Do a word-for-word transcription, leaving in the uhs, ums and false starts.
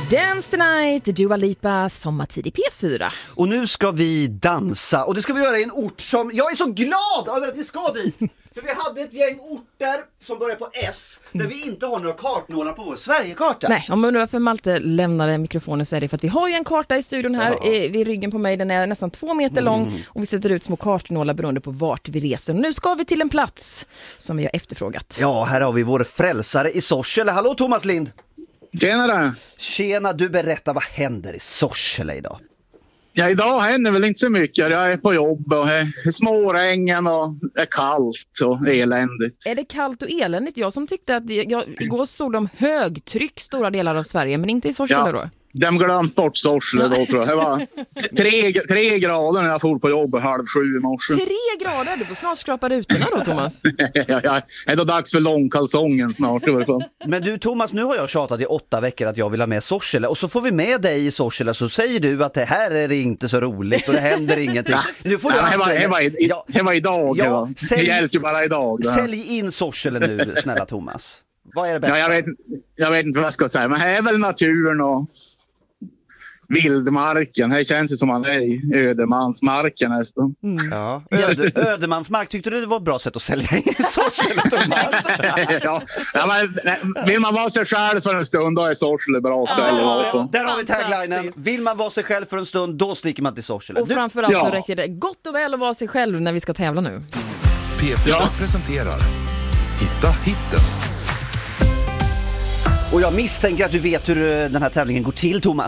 Dance Tonight, Dua Lipa, sommartid i P fyra. Och nu ska vi dansa, och det ska vi göra i en ort som jag är så glad över att vi ska dit. För vi hade ett gäng orter som börjar på S, där vi inte har några kartnålar på vår Sverigekarta. Nej, om man undrar varför Malte lämnade mikrofonen så är det för att vi har ju en karta i studion här ja. i, vid ryggen på mig. Den är nästan två meter lång mm. och vi sätter ut små kartnålar beroende på vart vi reser. Nu ska vi till en plats som vi har efterfrågat. Ja, här har vi vår frälsare i Sorsele. Hallå Thomas Lind! Tjena där! Tjena, du berättar vad händer i Sorsele idag? Ja, idag händer väl inte så mycket. Jag är på jobb och är småregn och är kallt och eländigt. Är det kallt och eländigt? Jag som tyckte att jag, igår stod de högtryck stora delar av Sverige, men inte i Sorsele ja. då. De glömt bort Sorsele då tror jag. Det var tre, tre grader när jag for på jobb halv sju i morse. Tre grader? Du får snart skrapa rutorna då, Thomas. ja, ja, är då dags för långkalsongen snart. Men du Thomas, nu har jag tjatat i åtta veckor att jag vill ha med Sorsele. Och så får vi med dig i Sorsele, så säger du att det här är inte så roligt och det händer ingenting. Nu får du ja, alltså... det, var, det, var, det var idag. Ja, det, var. Sälj, det gällt ju bara idag. Sälj in Sorsele nu, snälla Thomas. Vad är det bästa? Ja, jag, vet, jag vet inte vad jag ska säga, men här är väl naturen och vildmarken. Här känns det som man är i ödemansmarken nästan. Mm. Ja. Öde, ödemansmark, tyckte du det var ett bra sätt att sälja in Sorsele, Thomas? ja, ja, men vill man vara sig själv för en stund, då är Sorsele bra ställe. Ja, där har vi taglinen. Vill man vara sig själv för en stund, då sticker man till Sorsele. Och du... framförallt ja. så räcker det gott och väl att vara sig själv när vi ska tävla nu. P fyra ja. presenterar Hitta hitten. Och jag misstänker att du vet hur den här tävlingen går till, Thomas.